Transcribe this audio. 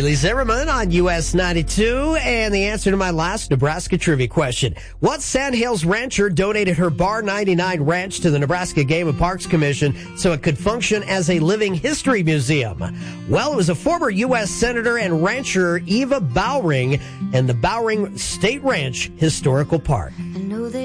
Bailey Zimmerman on US 92, and the answer to my last Nebraska trivia question. What Sandhills rancher donated her Bar 99 ranch to the Nebraska Game and Parks Commission so it could function as a living history museum? Well, it was a former U.S. Senator and rancher Eva Bowring and the Bowring State Ranch Historical Park.